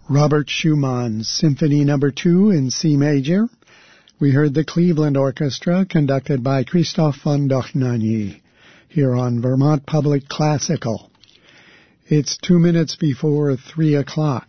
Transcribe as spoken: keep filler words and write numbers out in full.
Robert Schumann's Symphony Number two in C major. We heard the Cleveland Orchestra conducted by Christophe von Dohnanyi here on Vermont Public Classical. It's two minutes before three o'clock.